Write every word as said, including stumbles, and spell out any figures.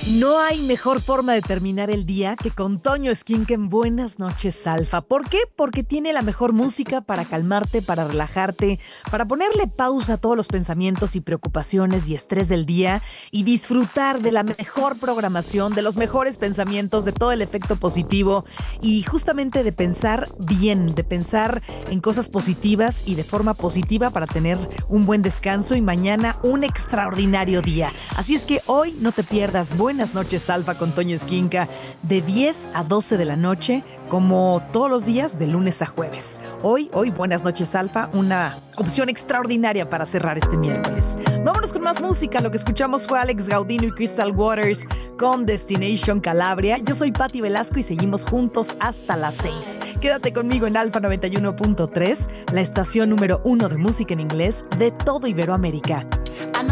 No hay mejor forma de terminar el día que con Toño Esquinca en Buenas Noches Alfa. ¿Por qué? Porque tiene la mejor música para calmarte, para relajarte, para ponerle pausa a todos los pensamientos y preocupaciones y estrés del día y disfrutar de la mejor programación, de los mejores pensamientos, de todo el efecto positivo y justamente de pensar bien, de pensar en cosas positivas y de forma positiva para tener un buen descanso y mañana un extraordinario día. Así es que hoy no te pierdas Buenas Noches Alfa con Toño Esquinca de diez a doce de la noche, como todos los días de lunes a jueves. Hoy, hoy Buenas Noches Alfa, una opción extraordinaria para cerrar este miércoles. Vámonos con más música. Lo que escuchamos fue Alex Gaudino y Crystal Waters con Destination Calabria. Yo soy Patti Velasco y seguimos juntos hasta las seis. Quédate conmigo en Alfa noventa y uno punto tres, la estación número uno de música en inglés de todo Iberoamérica.